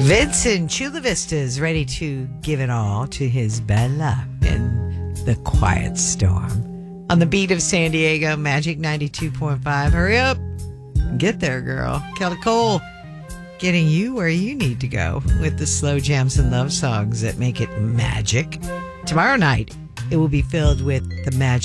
Vincent Chula Vista is ready to give it all to his Bella in the quiet storm. On the beat of San Diego, Magic 92.5. Hurry up. Get there, girl. Kelly Cole getting you where you need to go with the slow jams and love songs that make it magic. Tomorrow night, it will be filled with the magic